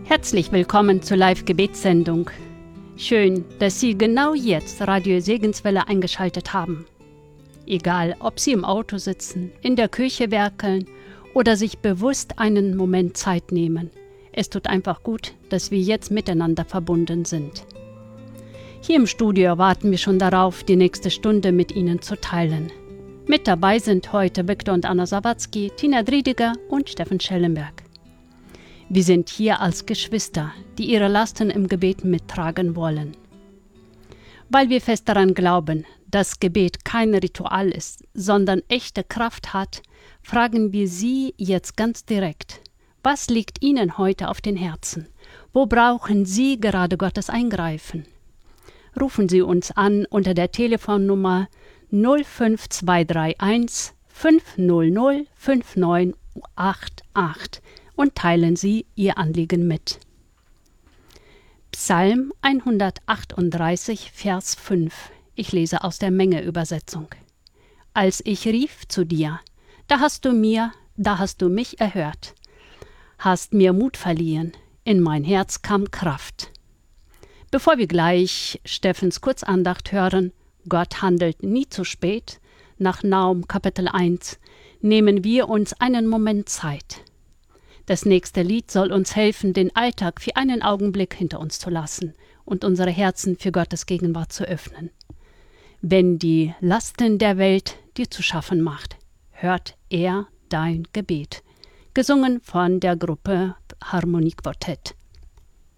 Herzlich willkommen zur Live-Gebetssendung. Schön, dass Sie genau jetzt Radio Segenswelle eingeschaltet haben. Egal, ob Sie im Auto sitzen, in der Küche werkeln oder sich bewusst einen Moment Zeit nehmen. Es tut einfach gut, dass wir jetzt miteinander verbunden sind. Hier im Studio warten wir schon darauf, die nächste Stunde mit Ihnen zu teilen. Mit dabei sind heute Viktor und Anna Sawatzki, Tina Driediger und Steffen Schellenberg. Wir sind hier als Geschwister, die ihre Lasten im Gebet mittragen wollen. Weil wir fest daran glauben, dass Gebet kein Ritual ist, sondern echte Kraft hat, fragen wir Sie jetzt ganz direkt: Was liegt Ihnen heute auf den Herzen? Wo brauchen Sie gerade Gottes Eingreifen? Rufen Sie uns an unter der Telefonnummer 05231 500 5988 und teilen Sie Ihr Anliegen mit. Psalm 138, Vers 5. Ich lese aus der Menge-Übersetzung. Als ich rief zu dir, da hast du mich erhört, hast mir Mut verliehen, in mein Herz kam Kraft. Bevor wir gleich Steffens Kurzandacht hören, Gott handelt nie zu spät, nach Nahum Kapitel 1, nehmen wir uns einen Moment Zeit. Das nächste Lied soll uns helfen, den Alltag für einen Augenblick hinter uns zu lassen und unsere Herzen für Gottes Gegenwart zu öffnen. Wenn die Lasten der Welt dir zu schaffen macht, hört er dein Gebet. Gesungen von der Gruppe Harmoniequartett.